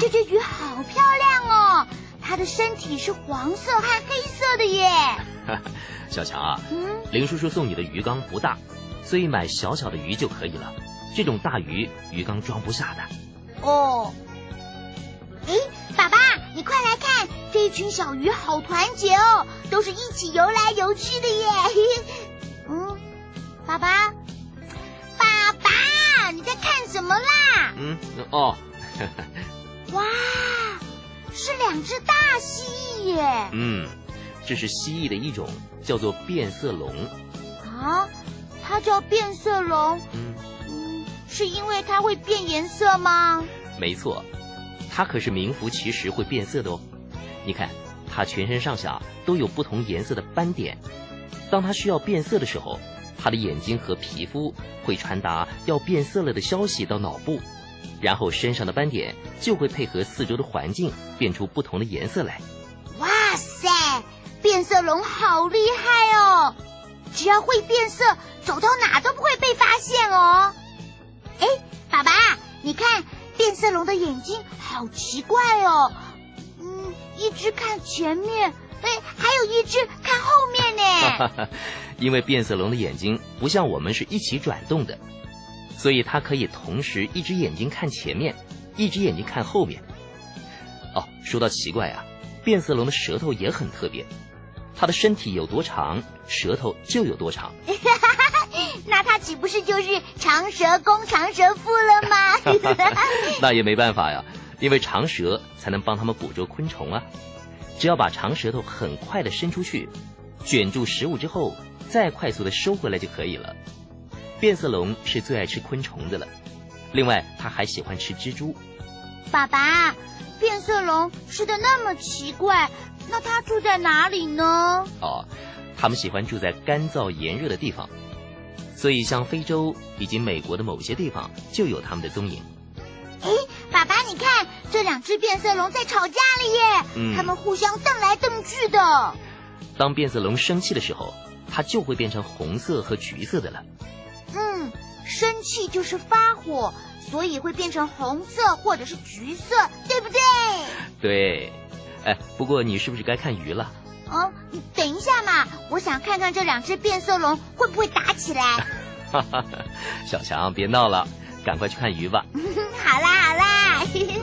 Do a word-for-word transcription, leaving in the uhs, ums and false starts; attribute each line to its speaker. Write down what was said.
Speaker 1: 这只鱼好漂亮哦，它的身体是黄色和黑色的耶。
Speaker 2: 小强啊，
Speaker 1: 嗯，
Speaker 2: 林叔叔送你的鱼缸不大，所以买小小的鱼就可以了。这种大鱼鱼缸装不下的。
Speaker 1: 哦，诶，爸爸，你快来看，这一群小鱼好团结哦，都是一起游来游去的耶。嗯，爸爸，爸爸，你在看什么啦？
Speaker 2: 嗯，哦，
Speaker 1: 哇，是两只大蜥蜴耶。
Speaker 2: 嗯，这是蜥蜴的一种，叫做变色龙。
Speaker 1: 啊，它叫变色龙。
Speaker 2: 嗯。
Speaker 1: 是因为它会变颜色吗？
Speaker 2: 没错，它可是名副其实会变色的哦。你看，它全身上下都有不同颜色的斑点。当它需要变色的时候，它的眼睛和皮肤会传达要变色了的消息到脑部，然后身上的斑点就会配合四周的环境变出不同的颜色来。
Speaker 1: 哇塞，变色龙好厉害哦！只要会变色，走到哪都不会被发现哦。哎，爸爸，你看变色龙的眼睛好奇怪哦，嗯，一只看前面，哎，还有一只看后面呢。
Speaker 2: 因为变色龙的眼睛不像我们是一起转动的，所以它可以同时一只眼睛看前面，一只眼睛看后面。哦，说到奇怪啊，变色龙的舌头也很特别，它的身体有多长，舌头就有多长。
Speaker 1: 那它岂不是就是长舌公长舌妇了吗？
Speaker 2: 那也没办法呀，因为长舌才能帮它们捕捉昆虫啊。只要把长舌头很快的伸出去，卷住食物之后，再快速的收回来就可以了。变色龙是最爱吃昆虫的了，另外它还喜欢吃蜘蛛。
Speaker 1: 爸爸，变色龙吃的那么奇怪，那它住在哪里呢？
Speaker 2: 哦，它们喜欢住在干燥炎热的地方。所以像非洲以及美国的某些地方就有它们的踪影。
Speaker 1: 哎，爸爸，你看这两只变色龙在吵架了耶！嗯，它们互相瞪来瞪去的。
Speaker 2: 当变色龙生气的时候，它就会变成红色和橘色的了。
Speaker 1: 嗯，生气就是发火，所以会变成红色或者是橘色，对不对？对。
Speaker 2: 哎，不过你是不是该看鱼了？
Speaker 1: 哦，你等一下嘛，我想看看这两只变色龙会不会打起来。
Speaker 2: 小强，别闹了，赶快去看鱼吧。
Speaker 1: 好啦好啦。